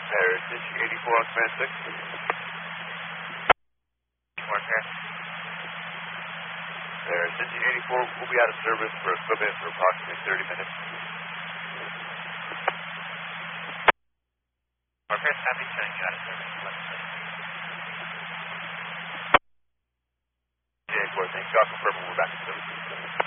Heritage 84 on command 6. Heritage 84 will be out of service for equipment for approximately 30 minutes. Marquez, happy sending you out of service. J4, thank you. I'll confirm when we're back in service.